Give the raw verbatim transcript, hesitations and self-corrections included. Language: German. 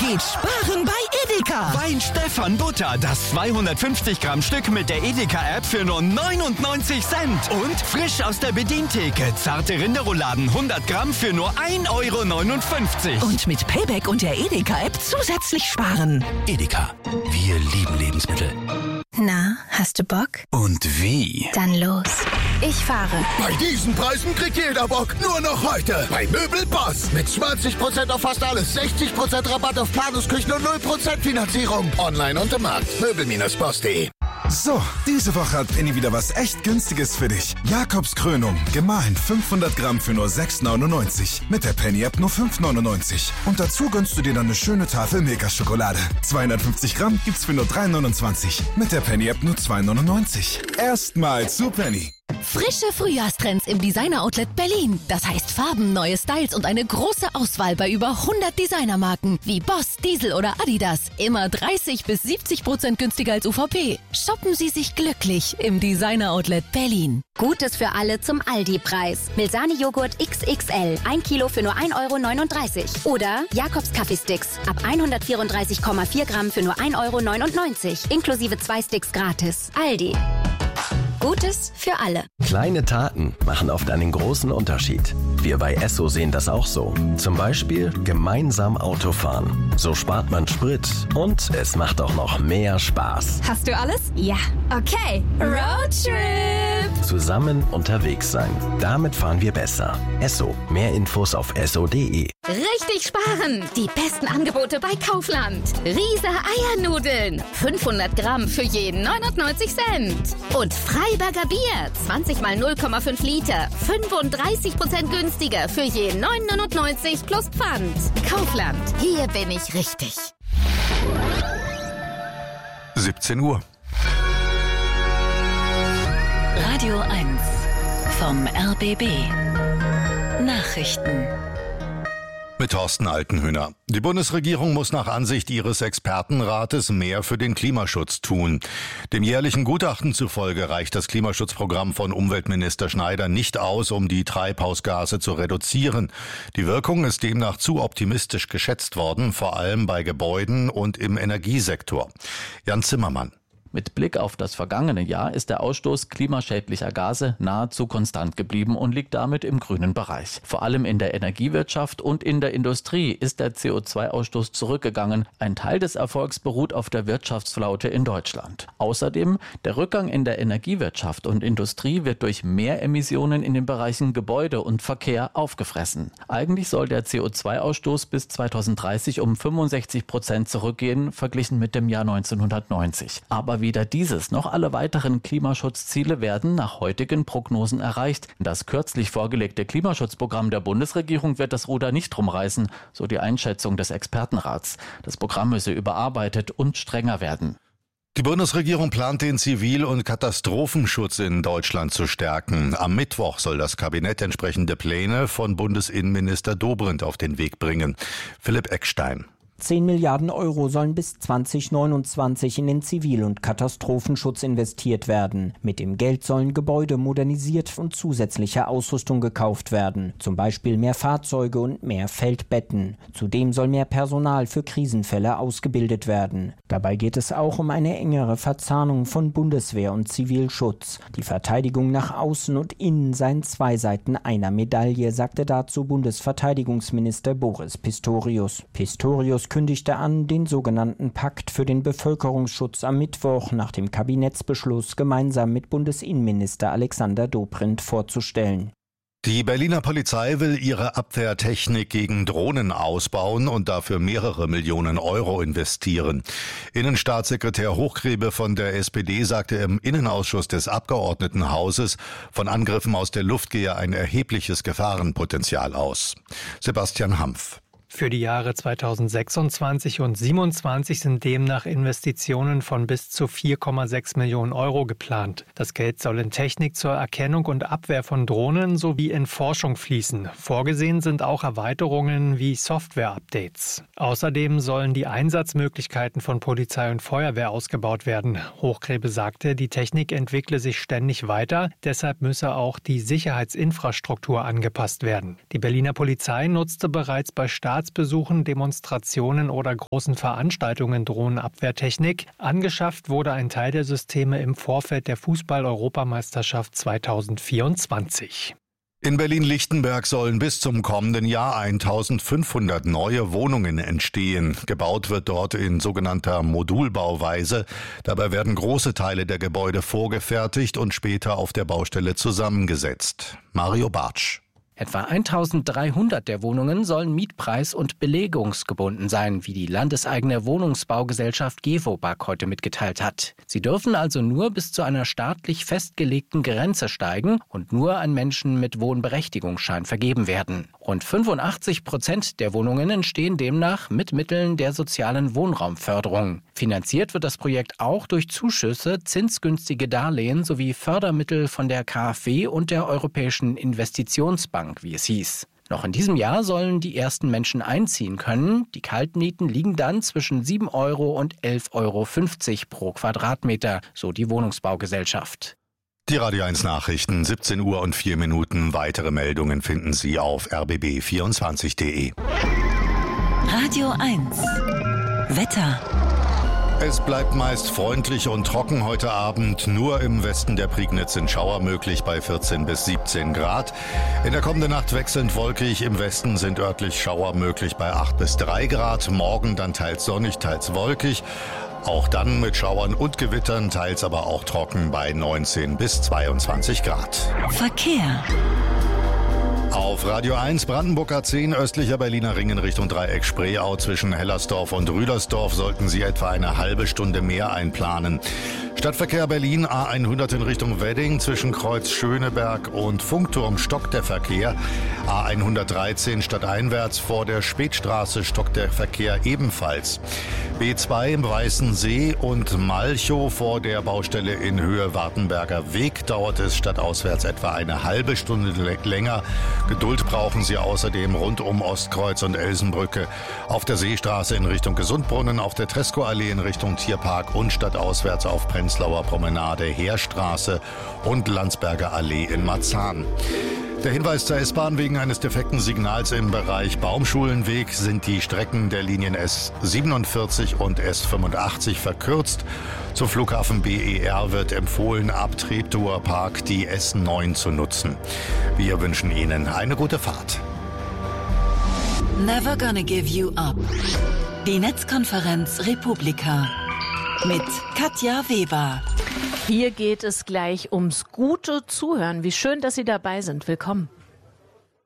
geht sparen bei Edeka. Wein Stefan Butter, das zweihundertfünfzig Gramm Stück mit der Edeka-App für nur neunundneunzig Cent. Und frisch aus der Bedientheke, zarte Rinderrouladen hundert Gramm für nur ein Euro neunundfünfzig. Und mit Payback und der Edeka-App zusätzlich sparen. Edeka, wir lieben Lebensmittel. Na, hast du Bock? Und wie? Dann los. Ich fahre. Bei diesen Preisen kriegt jeder Bock. Nur noch heute. Bei Möbelboss. Mit zwanzig Prozent auf fast alles. sechzig Prozent Rabatt auf Planungsküchen und null Prozent Finanzierung. Online und im Markt. Möbel Bindestrich boss punkt de. So, diese Woche hat Penny wieder was echt Günstiges für dich. Jakobs Krönung, gemahlen fünfhundert Gramm für nur sechs neunundneunzig. Mit der Penny-App nur fünf neunundneunzig. Und dazu gönnst du dir dann eine schöne Tafel Milka-Schokolade. zweihundertfünfzig Gramm gibt's für nur drei neunundzwanzig. Mit der Penny-App nur zwei neunundneunzig. Erstmal zu Penny. Frische Frühjahrstrends im Designer-Outlet Berlin. Das heißt Farben, neue Styles und eine große Auswahl bei über hundert Designermarken wie Boss, Diesel oder Adidas. Immer dreißig bis siebzig Prozent günstiger als U V P. Shoppen Sie sich glücklich im Designer-Outlet Berlin. Gutes für alle zum Aldi-Preis. Milsani-Joghurt X X L. ein Kilo für nur ein Euro neununddreißig. Oder Jakobs Kaffeesticks. Ab hundertvierunddreißig Komma vier Gramm für nur ein Euro neunundneunzig. Inklusive zwei Sticks gratis. Aldi. Gutes für alle. Kleine Taten machen oft einen großen Unterschied. Wir bei Esso sehen das auch so. Zum Beispiel gemeinsam Auto fahren. So spart man Sprit und es macht auch noch mehr Spaß. Hast du alles? Ja. Okay. Roadtrip! Zusammen unterwegs sein. Damit fahren wir besser. Esso. Mehr Infos auf esso punkt de. Richtig sparen! Die besten Angebote bei Kaufland. Riese Eiernudeln. fünfhundert Gramm für jeden neunundneunzig Cent. Und Freiberger Bier. zwanzig mal null Komma fünf Liter. fünfunddreißig Prozent günstiger für jeden neun neunundneunzig plus Pfand. Kaufland. Hier bin ich richtig. siebzehn Uhr. Radio eins vom R B B. Nachrichten. Mit Thorsten Altenhöhner. Die Bundesregierung muss nach Ansicht ihres Expertenrates mehr für den Klimaschutz tun. Dem jährlichen Gutachten zufolge reicht das Klimaschutzprogramm von Umweltminister Schneider nicht aus, um die Treibhausgase zu reduzieren. Die Wirkung ist demnach zu optimistisch geschätzt worden, vor allem bei Gebäuden und im Energiesektor. Jan Zimmermann. Mit Blick auf das vergangene Jahr ist der Ausstoß klimaschädlicher Gase nahezu konstant geblieben und liegt damit im grünen Bereich. Vor allem in der Energiewirtschaft und in der Industrie ist der C O zwei Ausstoß zurückgegangen. Ein Teil des Erfolgs beruht auf der Wirtschaftsflaute in Deutschland. Außerdem, der Rückgang in der Energiewirtschaft und Industrie wird durch mehr Emissionen in den Bereichen Gebäude und Verkehr aufgefressen. Eigentlich soll der C O zwei Ausstoß bis zweitausenddreißig um fünfundsechzig Prozent zurückgehen, verglichen mit dem Jahr neunzehnhundertneunzig. Aber weder dieses noch alle weiteren Klimaschutzziele werden nach heutigen Prognosen erreicht. Das kürzlich vorgelegte Klimaschutzprogramm der Bundesregierung wird das Ruder nicht rumreißen, so die Einschätzung des Expertenrats. Das Programm müsse überarbeitet und strenger werden. Die Bundesregierung plant, den Zivil- und Katastrophenschutz in Deutschland zu stärken. Am Mittwoch soll das Kabinett entsprechende Pläne von Bundesinnenminister Dobrindt auf den Weg bringen. Philipp Eckstein. zehn Milliarden Euro sollen bis zwanzig neunundzwanzig in den Zivil- und Katastrophenschutz investiert werden. Mit dem Geld sollen Gebäude modernisiert und zusätzliche Ausrüstung gekauft werden. Zum Beispiel mehr Fahrzeuge und mehr Feldbetten. Zudem soll mehr Personal für Krisenfälle ausgebildet werden. Dabei geht es auch um eine engere Verzahnung von Bundeswehr und Zivilschutz. Die Verteidigung nach außen und innen seien zwei Seiten einer Medaille, sagte dazu Bundesverteidigungsminister Boris Pistorius. Pistorius kündigte an, den sogenannten Pakt für den Bevölkerungsschutz am Mittwoch nach dem Kabinettsbeschluss gemeinsam mit Bundesinnenminister Alexander Dobrindt vorzustellen. Die Berliner Polizei will ihre Abwehrtechnik gegen Drohnen ausbauen und dafür mehrere Millionen Euro investieren. Innenstaatssekretär Hochgrebe von der S P D sagte im Innenausschuss des Abgeordnetenhauses, von Angriffen aus der Luft gehe ein erhebliches Gefahrenpotenzial aus. Sebastian Hampf. Für die Jahre zweitausendsechsundzwanzig und siebenundzwanzig sind demnach Investitionen von bis zu vier Komma sechs Millionen Euro geplant. Das Geld soll in Technik zur Erkennung und Abwehr von Drohnen sowie in Forschung fließen. Vorgesehen sind auch Erweiterungen wie Software-Updates. Außerdem sollen die Einsatzmöglichkeiten von Polizei und Feuerwehr ausgebaut werden. Hochgrebe sagte, die Technik entwickle sich ständig weiter, deshalb müsse auch die Sicherheitsinfrastruktur angepasst werden. Die Berliner Polizei nutzte bereits bei Start Staatsbesuchen, Demonstrationen oder großen Veranstaltungen Drohnenabwehrtechnik. Angeschafft wurde ein Teil der Systeme im Vorfeld der Fußball-Europameisterschaft zweitausendvierundzwanzig. In Berlin-Lichtenberg sollen bis zum kommenden Jahr eintausendfünfhundert neue Wohnungen entstehen. Gebaut wird dort in sogenannter Modulbauweise. Dabei werden große Teile der Gebäude vorgefertigt und später auf der Baustelle zusammengesetzt. Mario Bartsch. Etwa eintausenddreihundert der Wohnungen sollen mietpreis- und belegungsgebunden sein, wie die landeseigene Wohnungsbaugesellschaft Gewobag heute mitgeteilt hat. Sie dürfen also nur bis zu einer staatlich festgelegten Grenze steigen und nur an Menschen mit Wohnberechtigungsschein vergeben werden. Rund fünfundachtzig Prozent der Wohnungen entstehen demnach mit Mitteln der sozialen Wohnraumförderung. Finanziert wird das Projekt auch durch Zuschüsse, zinsgünstige Darlehen sowie Fördermittel von der KfW und der Europäischen Investitionsbank, wie es hieß. Noch in diesem Jahr sollen die ersten Menschen einziehen können. Die Kaltmieten liegen dann zwischen sieben Euro und elf Euro fünfzig pro Quadratmeter, so die Wohnungsbaugesellschaft. Die Radio eins Nachrichten, siebzehn Uhr und vier Minuten. Weitere Meldungen finden Sie auf r b b vierundzwanzig punkt d e. Radio eins. Wetter. Es bleibt meist freundlich und trocken heute Abend. Nur im Westen der Prignitz sind Schauer möglich bei vierzehn bis siebzehn Grad. In der kommenden Nacht wechselnd wolkig. Im Westen sind örtlich Schauer möglich bei acht bis drei Grad. Morgen dann teils sonnig, teils wolkig. Auch dann mit Schauern und Gewittern, teils aber auch trocken bei neunzehn bis zweiundzwanzig Grad. Verkehr. Auf Radio eins Brandenburg A zehn östlicher Berliner Ring in Richtung Dreieck Spreeau zwischen Hellersdorf und Rüdersdorf sollten Sie etwa eine halbe Stunde mehr einplanen. Stadtverkehr Berlin A hundert in Richtung Wedding zwischen Kreuz Schöneberg und Funkturm stockt der Verkehr. A hundertdreizehn stadteinwärts vor der Spätstraße stockt der Verkehr ebenfalls. B zwei im Weißensee und Malchow vor der Baustelle in Höhe Wartenberger Weg dauert es stadtauswärts etwa eine halbe Stunde länger. Geduld brauchen Sie außerdem rund um Ostkreuz und Elsenbrücke, auf der Seestraße in Richtung Gesundbrunnen, auf der Treskoallee in Richtung Tierpark und stadtauswärts auf Prenzlauer Promenade, Heerstraße und Landsberger Allee in Marzahn. Der Hinweis zur S-Bahn: wegen eines defekten Signals im Bereich Baumschulenweg sind die Strecken der Linien S siebenundvierzig und S fünfundachtzig verkürzt. Zum Flughafen B E R wird empfohlen, ab Treptower Park die S neun zu nutzen. Wir wünschen Ihnen eine gute Fahrt. Never gonna give you up. Die Netzkonferenz Republika mit Katja Weber. Hier geht es gleich ums gute Zuhören. Wie schön, dass Sie dabei sind. Willkommen.